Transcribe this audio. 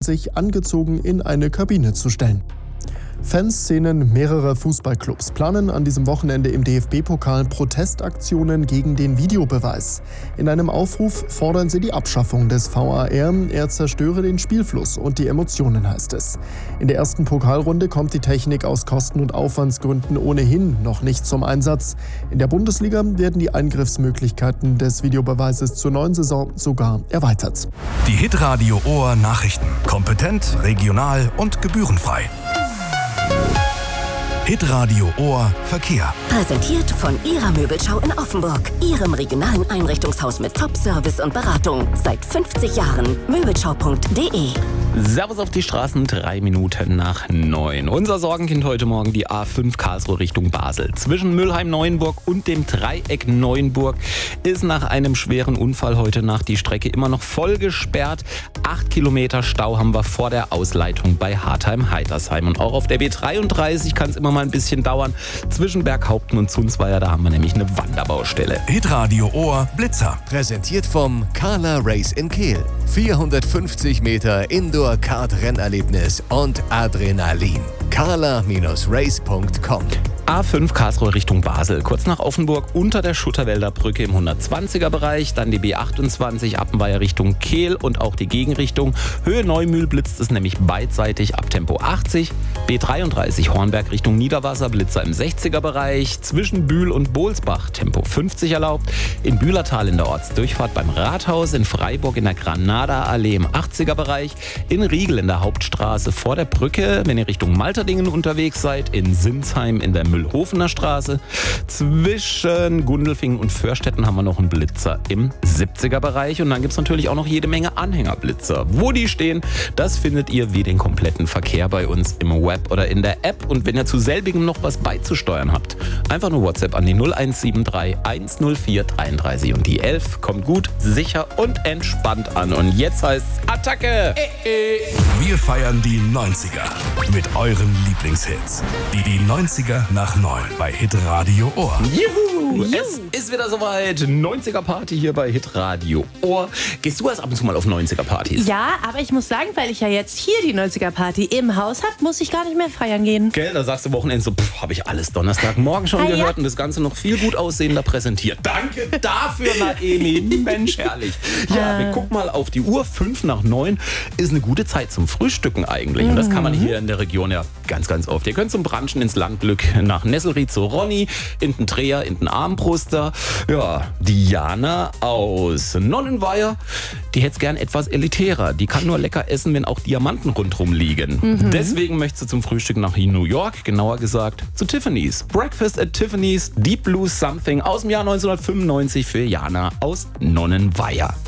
sich angezogen in eine Kabine zu stellen. Fanszenen mehrerer Fußballclubs planen an diesem Wochenende im DFB-Pokal Protestaktionen gegen den Videobeweis. In einem Aufruf fordern sie die Abschaffung des VAR. Er zerstöre den Spielfluss und die Emotionen, heißt es. In der ersten Pokalrunde kommt die Technik aus Kosten- und Aufwandsgründen ohnehin noch nicht zum Einsatz. In der Bundesliga werden die Eingriffsmöglichkeiten des Videobeweises zur neuen Saison sogar erweitert. Die Hitradio Ohr Nachrichten. Kompetent, regional und gebührenfrei. Hitradio Ohr Verkehr. Präsentiert von Ihrer Möbelschau in Offenburg. Ihrem regionalen Einrichtungshaus mit Top-Service und Beratung. Seit 50 Jahren. Möbelschau.de. Servus auf die Straßen, 3 Minuten nach 9. Unser Sorgenkind heute Morgen die A5 Karlsruhe Richtung Basel. Zwischen Mülheim-Neuenburg und dem Dreieck Neuenburg ist nach einem schweren Unfall heute Nacht die Strecke immer noch voll gesperrt. 8 Kilometer Stau haben wir vor der Ausleitung bei Hartheim-Heitersheim. Und auch auf der B33 kann es immer mal ein bisschen dauern. Zwischen Berghaupten und Zunzweiler, da haben wir nämlich eine Wanderbaustelle. Hitradio Ohr Blitzer. Präsentiert vom Carla Race in Kehl. 450 Meter Indoor-Kart-Rennerlebnis und Adrenalin. carla-race.com. A5 Karlsruhe Richtung Basel. Kurz nach Offenburg unter der Schutterwälder Brücke im 120er Bereich. Dann die B28 Appenweier Richtung Kehl und auch die Gegenrichtung. Höhe Neumühl blitzt es nämlich beidseitig ab Tempo 80. B33 Hornberg Richtung Niederwasser Blitzer im 60er Bereich. Zwischen Bühl und Bohlsbach Tempo 50 erlaubt. In Bühlertal in der Ortsdurchfahrt beim Rathaus. In Freiburg in der Granada-Allee im 80er Bereich. In Riegel in der Hauptstraße vor der Brücke, wenn ihr Richtung Malterdingen unterwegs seid. In Sinsheim in der Mühlhofener Straße. Zwischen Gundelfingen und Förstetten haben wir noch einen Blitzer im 70er Bereich. Und dann gibt es natürlich auch noch jede Menge Anhängerblitzer. Wo die stehen, das findet ihr wie den kompletten Verkehr bei uns im Web oder in der App. Und wenn ihr zu selbigem noch was beizusteuern habt, einfach nur WhatsApp an die 0173 104 33 und die 11. Kommt gut, sicher und entspannt an. Und jetzt heißt's Attacke! Wir feiern die 90er mit euren Lieblingshits. Die 90er nach 9 bei Hitradio Ohr. Juhu! Es ist wieder soweit. 90er Party hier bei Hitradio Ohr. Gehst du erst ab und zu mal auf 90er Partys? Ja, aber ich muss sagen, weil ich ja jetzt hier die 90er Party im Haus habe, muss ich gar nicht mehr feiern gehen. Gell, da sagst du Wochenende so, habe ich alles Donnerstagmorgen schon gehört und das Ganze noch viel gut aussehender präsentiert. Danke dafür, Naemi. Mensch, herrlich. Ja, wir gucken mal auf die Uhr. 5 nach 9 ist eine gute Zeit zum Frühstücken eigentlich. Und das kann man hier in der Region ja ganz, ganz oft. Ihr könnt zum Brunchen ins Landglück nach Nesselried zu Ronny, in den Dreher, in den Armbruster. Ja, Diana aus Nonnenweiher, die hätte es gern etwas elitärer. Die kann nur lecker essen, wenn auch Diamanten rundherum liegen. Deswegen möchte sie zum Frühstück nach New York, genauer gesagt zu Tiffany's. Breakfast at Tiffany's, Deep Blue Something aus dem Jahr 1995 für Jana aus Nonnenweiher.